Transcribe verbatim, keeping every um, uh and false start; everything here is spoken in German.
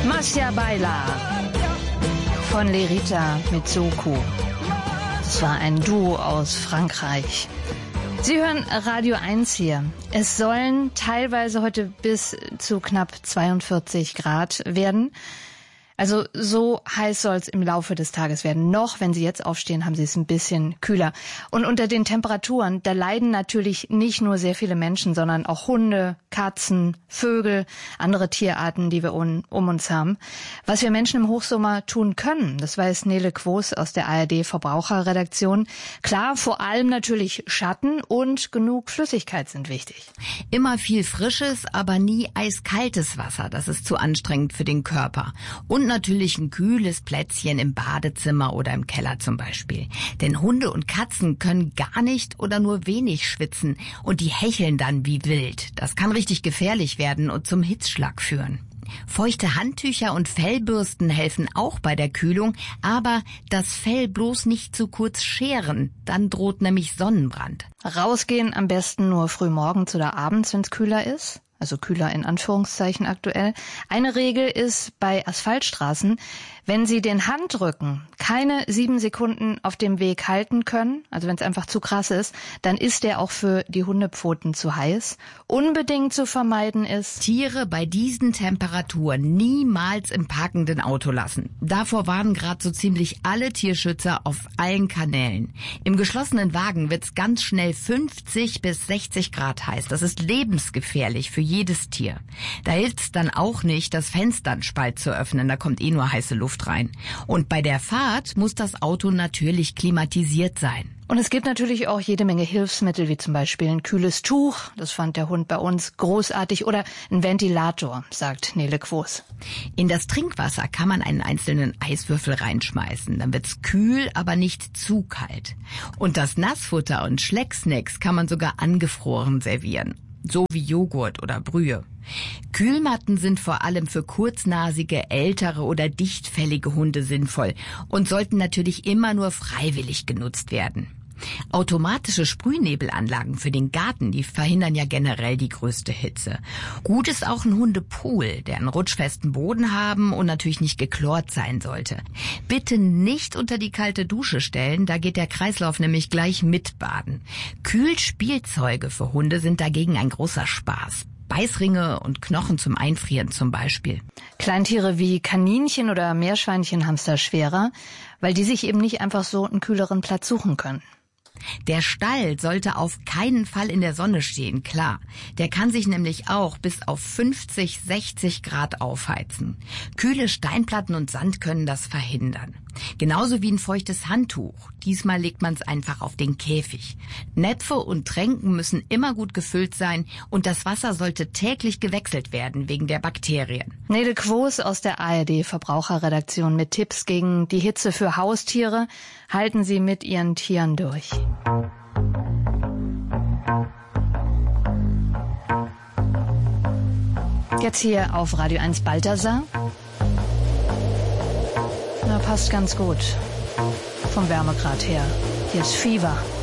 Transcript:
Masya Baila von Lerita mit Soku. Das war ein Duo aus Frankreich. Sie hören Radio eins hier. Es sollen teilweise heute bis zu knapp zweiundvierzig Grad werden. Also so heiß soll es im Laufe des Tages werden. Noch, wenn Sie jetzt aufstehen, haben Sie es ein bisschen kühler. Und unter den Temperaturen, da leiden natürlich nicht nur sehr viele Menschen, sondern auch Hunde, Katzen, Vögel, andere Tierarten, die wir un- um uns haben. Was wir Menschen im Hochsommer tun können, das weiß Nele Quos aus der A R D-Verbraucherredaktion. Klar, vor allem natürlich Schatten und genug Flüssigkeit sind wichtig. Immer viel frisches, aber nie eiskaltes Wasser. Das ist zu anstrengend für den Körper. Und natürlich ein kühles Plätzchen im Badezimmer oder im Keller zum Beispiel. Denn Hunde und Katzen können gar nicht oder nur wenig schwitzen und die hecheln dann wie wild. Das kann richtig gefährlich werden und zum Hitzschlag führen. Feuchte Handtücher und Fellbürsten helfen auch bei der Kühlung, aber das Fell bloß nicht zu kurz scheren, dann droht nämlich Sonnenbrand. Rausgehen am besten nur früh morgens oder abends, wenn es kühler ist. Also kühler in Anführungszeichen aktuell. Eine Regel ist bei Asphaltstraßen, wenn Sie den Handrücken keine sieben Sekunden auf dem Weg halten können, also wenn es einfach zu krass ist, dann ist der auch für die Hundepfoten zu heiß. Unbedingt zu vermeiden ist, Tiere bei diesen Temperaturen niemals im parkenden Auto lassen. Davor warnen gerade so ziemlich alle Tierschützer auf allen Kanälen. Im geschlossenen Wagen wird's ganz schnell fünfzig bis sechzig Grad heiß. Das ist lebensgefährlich für jedes Tier. Da hilft's dann auch nicht, das Fenster einen Spalt zu öffnen, da kommt eh nur heiße Luft rein. Und bei der Fahrt muss das Auto natürlich klimatisiert sein. Und es gibt natürlich auch jede Menge Hilfsmittel, wie zum Beispiel ein kühles Tuch, das fand der Hund bei uns großartig, oder ein Ventilator, sagt Nele Quos. In das Trinkwasser kann man einen einzelnen Eiswürfel reinschmeißen, dann wird's kühl, aber nicht zu kalt. Und das Nassfutter und Schlecksnacks kann man sogar angefroren servieren. So wie Joghurt oder Brühe. Kühlmatten sind vor allem für kurznasige, ältere oder dichtfällige Hunde sinnvoll und sollten natürlich immer nur freiwillig genutzt werden. Automatische Sprühnebelanlagen für den Garten, die verhindern ja generell die größte Hitze. Gut ist auch ein Hundepool, der einen rutschfesten Boden haben und natürlich nicht geklort sein sollte. Bitte nicht unter die kalte Dusche stellen, da geht der Kreislauf nämlich gleich mitbaden. Kühlspielzeuge für Hunde sind dagegen ein großer Spaß. Beißringe und Knochen zum Einfrieren zum Beispiel. Kleintiere wie Kaninchen oder Meerschweinchen haben es da schwerer, weil die sich eben nicht einfach so einen kühleren Platz suchen können. Der Stall sollte auf keinen Fall in der Sonne stehen, klar. Der kann sich nämlich auch bis auf fünfzig, sechzig Grad aufheizen. Kühle Steinplatten und Sand können das verhindern. Genauso wie ein feuchtes Handtuch. Diesmal legt man es einfach auf den Käfig. Näpfe und Tränken müssen immer gut gefüllt sein und das Wasser sollte täglich gewechselt werden wegen der Bakterien. Nele Quos aus der A R D-Verbraucherredaktion mit Tipps gegen die Hitze für Haustiere. Halten Sie mit Ihren Tieren durch. Jetzt hier auf Radio eins Balthasar. Na, passt ganz gut vom Wärmegrad her. Hier ist Fieber.